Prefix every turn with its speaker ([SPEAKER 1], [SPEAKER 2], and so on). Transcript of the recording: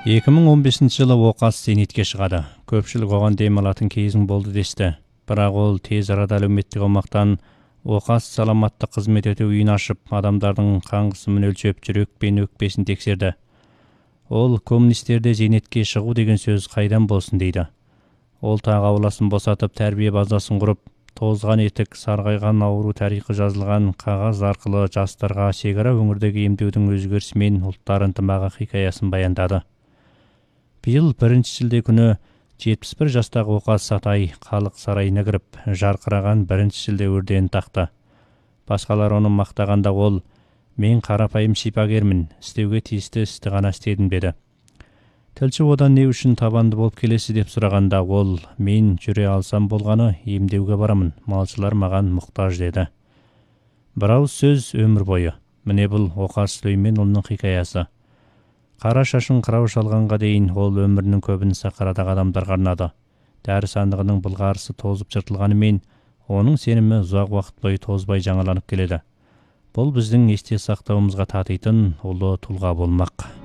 [SPEAKER 1] 2015 жылы Оқас зейнетке шығады. Көпшілік оған дем алатын кезің болды десті. Бірақ ол тез арада әлеуметтік аумақтан Оқас саламатты қызмет ету үйін ашып, адамдардың қан қысымын өлшеп, жүрек пен өкпесін тексерді. Ол коммунистерде зейнетке шығу деген сөз қайдан болсын дейді. Ол тағы ауласын босатып, тәрбие базасын құрып, тозған етік, сарғайған ауру тарихы жазылған қағаз арқылы жастарға шекара өңірдегі емдеудің өзгерісімен ұлттар ынтымағы хикаясын баяндады. Биыл 1 шілде күні 71 жастағы Оқас Сатай халық сарайына кіріп, жарқыраған 1 шілде өрден тақты. Басқалар оны мақтағанда ол: "Мен қарапайым шипагермін, істеуге тиісті істі ғана істедім" деді. Тілші одан не үшін табанды болып келесі деп сұрағанда ол: "Мен жүре алсам болғаны, емдеуге барамын, малшылар маған мұқтаж" деді. Бір ауыз сөз өмір бойы. Міне бұл Оқас Сүлейменұлының хикаясы. Қара шашын қырау шалғанға дейін ол өмірінің көбін сахарадағы адамдарға арнады. Дәрі сандығының былғарысы тозып жыртылғанымен, оның сенімі ұзақ уақыт бойы тозбай жаңаланып келеді. Бұл біздің есте сақтауымызға татитын ұлы тұлға болмақ.